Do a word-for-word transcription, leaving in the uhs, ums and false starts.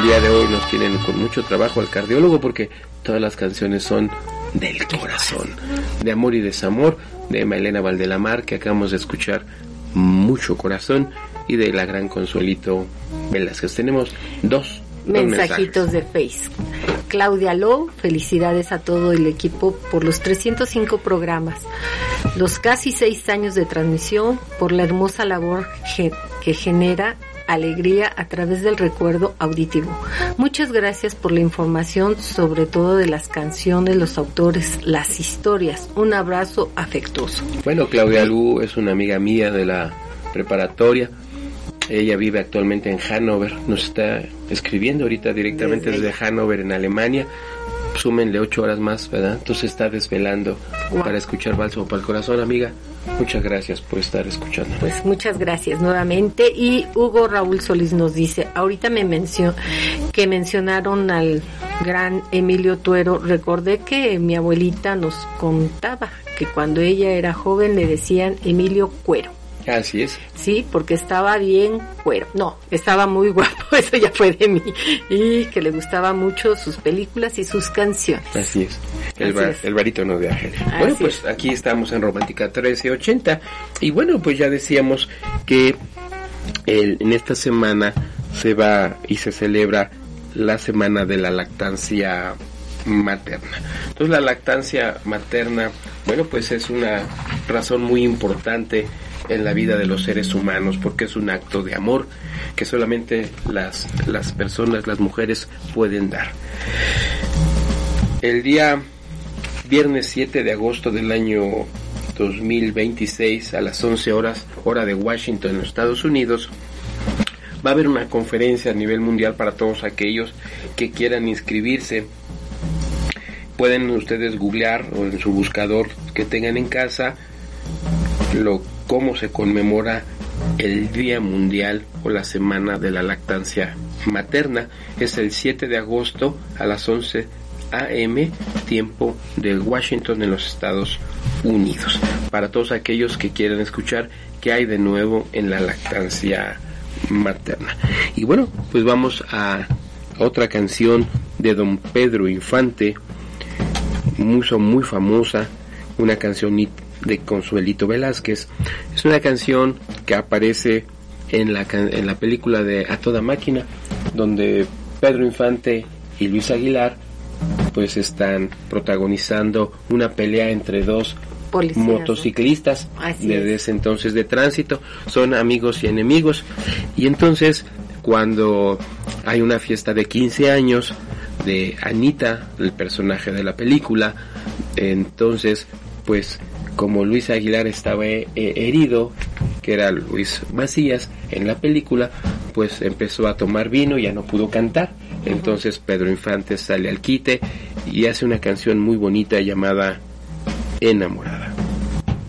día de hoy nos tienen con mucho trabajo al cardiólogo porque todas las canciones son del corazón, de amor y desamor, de Maylena Valdelamar, que acabamos de escuchar, Mucho Corazón, y de la gran Consuelito Velázquez. Tenemos dos, mensajitos dos de Facebook. Claudia Lowe, felicidades a todo el equipo por los trescientos cinco programas, los casi seis años de transmisión, por la hermosa labor ge- que genera alegría a través del recuerdo auditivo. Muchas gracias por la información, sobre todo de las canciones, los autores, las historias. Un abrazo afectuoso. Bueno, Claudia Lu es una amiga mía de la preparatoria. Ella vive actualmente en Hannover. Nos está escribiendo ahorita directamente desde, desde Hannover, en Alemania. Súmenle ocho horas más, ¿verdad? Entonces está desvelando wow. para escuchar Bálsamo para el Corazón, amiga. Muchas gracias por estar escuchando. Pues muchas gracias nuevamente. Y Hugo Raúl Solís nos dice, ahorita me mencionó que mencionaron al gran Emilio Tuero. Recordé que mi abuelita nos contaba que cuando ella era joven le decían Emilio Cuero. Así es. Sí, porque estaba bien cuero. No, estaba muy guapo, eso ya fue de mí. Y que le gustaban mucho sus películas y sus canciones. Así es. El, Así bar, es. el barítono de Ángel. Bueno, pues es. Aquí estamos en Romántica trece ochenta. Y bueno, pues ya decíamos que el, en esta semana se va y se celebra la Semana de la Lactancia Materna. Entonces la lactancia materna, bueno, pues es una razón muy importante en la vida de los seres humanos, porque es un acto de amor que solamente las, las personas, las mujeres pueden dar. El día viernes siete de agosto del año dos mil veintiséis, a las once horas, hora de Washington, en los Estados Unidos, va a haber una conferencia a nivel mundial para todos aquellos que quieran inscribirse. Pueden ustedes googlear o en su buscador que tengan en casa lo cómo se conmemora el Día Mundial o la Semana de la Lactancia Materna. Es el siete de agosto a las once a eme, tiempo de Washington, en los Estados Unidos, para todos aquellos que quieran escuchar qué hay de nuevo en la lactancia materna. Y bueno, pues vamos a otra canción de don Pedro Infante, muy, muy famosa, una canción de Consuelito Velázquez. Es una canción que aparece en la, en la película de A Toda Máquina, donde Pedro Infante y Luis Aguilar pues están protagonizando una pelea entre dos policías, motociclistas desde ese entonces de tránsito. Son amigos y enemigos, y entonces cuando hay una fiesta de quince años de Anita, el personaje de la película, entonces pues como Luis Aguilar estaba eh, herido, que era Luis Macías en la película, pues empezó a tomar vino y ya no pudo cantar. Entonces Pedro Infante sale al quite y hace una canción muy bonita llamada Enamorada.